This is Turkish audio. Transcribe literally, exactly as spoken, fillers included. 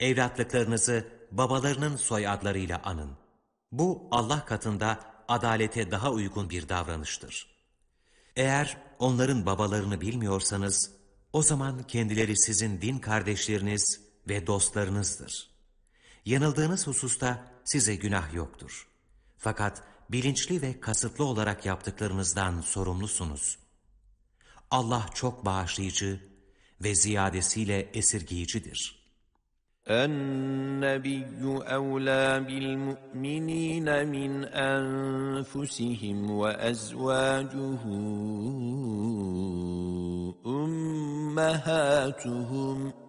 Evlatlıklarınızı babalarının soyadlarıyla anın. Bu Allah katında adalete daha uygun bir davranıştır. Eğer onların babalarını bilmiyorsanız, o zaman kendileri sizin din kardeşleriniz ve dostlarınızdır. Yanıldığınız hususta size günah yoktur. Fakat bilinçli ve kasıtlı olarak yaptıklarınızdan sorumlusunuz. Allah çok bağışlayıcı ve ziyadesiyle esirgiyicidir. النبي أولى بالمؤمنين من أنفسهم وأزواجه أمهاتهم